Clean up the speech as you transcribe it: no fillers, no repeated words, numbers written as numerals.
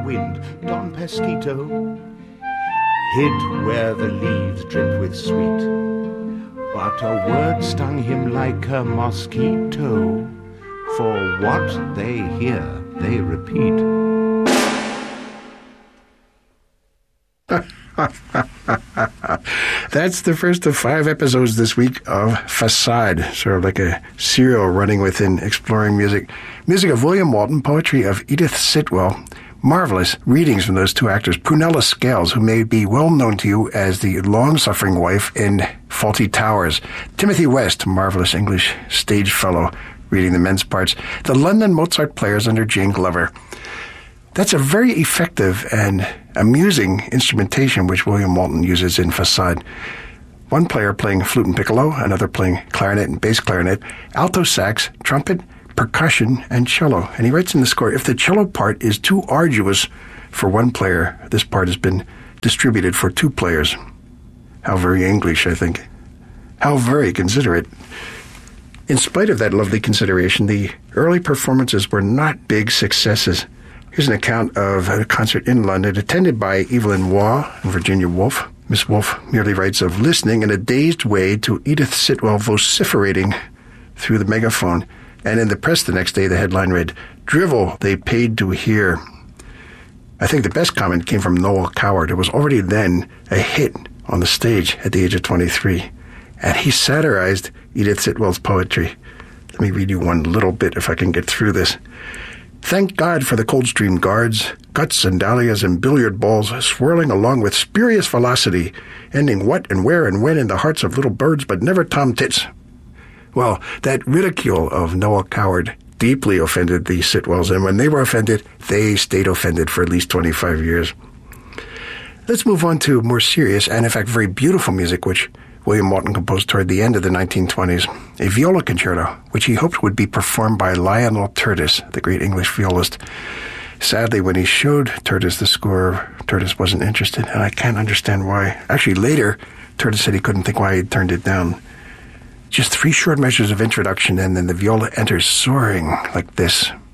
wind, Don Pesquito, hid where the leaves drip with sweet. But a word stung him like a mosquito, for what they hear, they repeat. That's the first of 5 episodes this week of Facade, sort of like a serial running within Exploring Music. Music of William Walton, poetry of Edith Sitwell. Marvelous readings from those two actors. Prunella Scales, who may be well known to you as the long-suffering wife in Fawlty Towers. Timothy West, marvelous English stage fellow, reading the men's parts. The London Mozart Players under Jane Glover. That's a very effective and amusing instrumentation which William Walton uses in Facade. One player playing flute and piccolo, another playing clarinet and bass clarinet, alto sax, trumpet, percussion, and cello. And he writes in the score, if the cello part is too arduous for one player, this part has been distributed for 2 players. How very English, I think. How very considerate. In spite of that lovely consideration, the early performances were not big successes. Here's an account of a concert in London attended by Evelyn Waugh and Virginia Woolf. Miss Woolf merely writes of listening in a dazed way to Edith Sitwell vociferating through the megaphone. And in the press the next day, the headline read, "Drivel they paid to hear." I think the best comment came from Noel Coward, who was already then a hit on the stage at the age of 23. And he satirized Edith Sitwell's poetry. Let me read you one little bit if I can get through this. Thank God for the Coldstream Guards, guts and dahlias and billiard balls swirling along with spurious velocity, ending what and where and when in the hearts of little birds, but never tom tits. Well, that ridicule of Noel Coward deeply offended the Sitwells, and when they were offended, they stayed offended for at least 25 years. Let's move on to more serious and, in fact, very beautiful music, which William Walton composed toward the end of the 1920s, a viola concerto, which he hoped would be performed by Lionel Tertis, the great English violist. Sadly, when he showed Tertis the score, Tertis wasn't interested, and I can't understand why. Actually, later, Tertis said he couldn't think why he'd turned it down. Just 3 short measures of introduction, and then the viola enters soaring like this.